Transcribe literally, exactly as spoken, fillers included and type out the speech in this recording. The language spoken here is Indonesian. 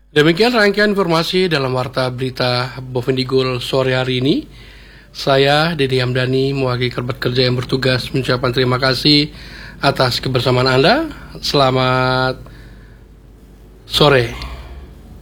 Demikian rangkaian informasi dalam Warta Berita Bovendigul sore hari ini. Saya, Dede Hamdani, mewakili kerabat kerja yang bertugas mengucapkan terima kasih atas kebersamaan Anda. Selamat sore.